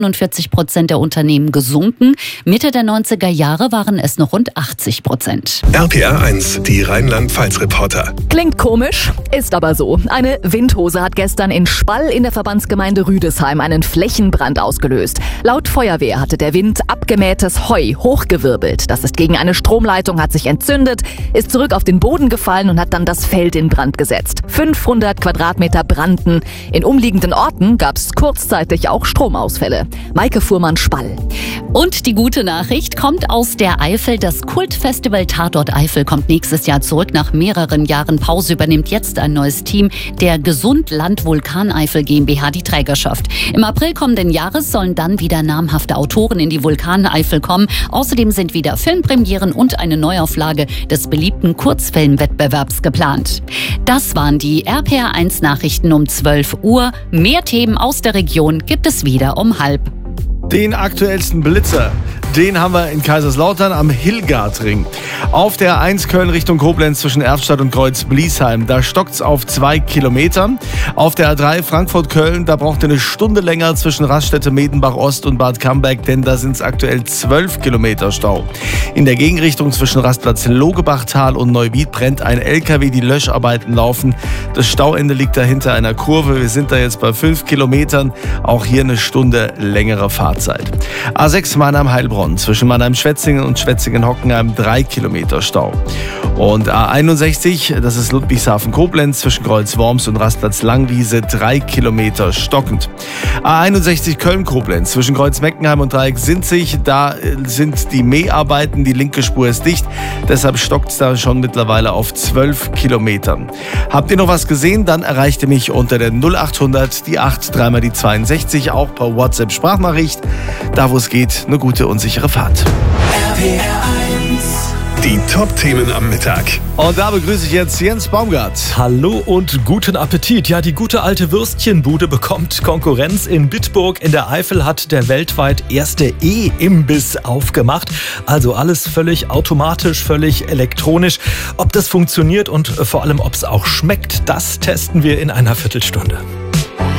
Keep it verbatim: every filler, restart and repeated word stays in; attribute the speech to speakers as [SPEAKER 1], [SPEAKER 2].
[SPEAKER 1] neunundvierzig Prozent der Unternehmen gesunken. Mitte der neunziger Jahre waren es noch rund achtzig Prozent.
[SPEAKER 2] R P R eins, die Rheinland-Pfalz-Reporter.
[SPEAKER 3] Klingt komisch, ist aber so. Eine Windhose hat gestern in Spall in der Verbandsgemeinde Rüdesheim einen Flächenbrand ausgelöst. Laut Feuerwehr hatte der Wind abgemähtes Heu hochgewirbelt. Das ist gegen eine Stromleitung, hat sich entzündet, ist zurück auf den Boden gefallen und hat dann das Feld in Brand gesetzt. fünfhundert Quadratmeter brannten. In umliegenden Orten gab es kurzzeitig auch Stromausfälle. Maike Fuhrmann, Spall.
[SPEAKER 1] Und die gute Nachricht kommt aus der Eifel. Das Kultfestival Tatort Eifel kommt nächstes Jahr zurück. Nach mehreren Jahren Pause übernimmt jetzt ein neues Team der Gesundland Vulkaneifel GmbH die Trägerschaft. Im April kommenden Jahres sollen dann wieder namhafte Autoren in die Vulkaneifel kommen. Außerdem sind wieder Filmpremieren und eine Neuauflage des beliebten Kurzfilmwettbewerbs geplant. Das waren die R P R eins Nachrichten um zwölf Uhr. Mehr Themen aus der Region gibt es wieder um halb.
[SPEAKER 4] Den aktuellsten Blitzer, den haben wir in Kaiserslautern am Hillgardring. Auf der A eins Köln Richtung Koblenz zwischen Erftstadt und Kreuz-Bliesheim, da stockt's auf zwei Kilometer. Auf der A drei Frankfurt-Köln, da braucht ihr eine Stunde länger zwischen Raststätte Medenbach-Ost und Bad Camberg, denn da sind es aktuell zwölf Kilometer Stau. In der Gegenrichtung zwischen Rastplatz Logebachtal und Neuwied brennt ein L K W, die Löscharbeiten laufen. Das Stauende liegt da hinter einer Kurve. Wir sind da jetzt bei fünf Kilometern. Auch hier eine Stunde längere Fahrzeit. A sechs Mannheim-Heilbronn zwischen Mannheim-Schwetzingen und Schwetzingen-Hockenheim drei Kilometer Stau. Und A einundsechzig, das ist Ludwigshafen-Koblenz zwischen Kreuz-Worms und Rastplatz Langwiese drei Kilometer stockend. A einundsechzig Köln-Koblenz zwischen Kreuz-Meckenheim und Dreieck-Sinzig, da sind die Mäharbeiten, die linke Spur ist dicht, deshalb stockt es da schon mittlerweile auf zwölf Kilometern. Habt ihr noch was gesehen? Dann erreicht ihr mich unter der null achthundert, die acht, dreimal die zweiundsechzig, auch per WhatsApp-Sprachnachricht. Da, wo es geht, eine gute und sichere Fahrt.
[SPEAKER 2] R P R eins. Die Top-Themen am Mittag.
[SPEAKER 4] Und da begrüße ich jetzt Jens Baumgart.
[SPEAKER 5] Hallo und guten Appetit. Ja, die gute alte Würstchenbude bekommt Konkurrenz. In Bitburg in der Eifel hat der weltweit erste E-Imbiss aufgemacht. Also alles völlig automatisch, völlig elektronisch. Ob das funktioniert und vor allem, ob es auch schmeckt, das testen wir in einer Viertelstunde.